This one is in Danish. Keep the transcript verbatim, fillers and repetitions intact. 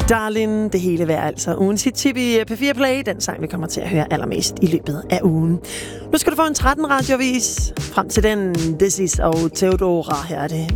Darling, det hele værd altså. Ugens hit-tip i P fire Play, den sang, vi kommer til at høre allermest i løbet af ugen. Nu skal du få en tretten radiovis. Frem til den, This Is og Theodora, her er det